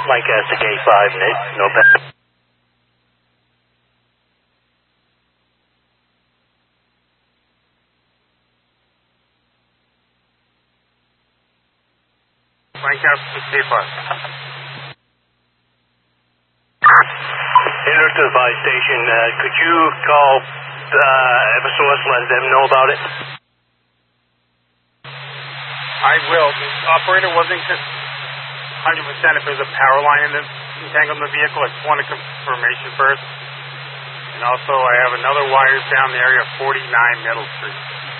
Lancaster K5, Nate. No bad. Lancaster K5. Enter to the fire station. Could you call Eversource and let them know about it? I will. The operator wasn't 100% if there's a power line entangled in the vehicle. I just wanted confirmation first. And also, I have another wires down the area of 49 Middle Street.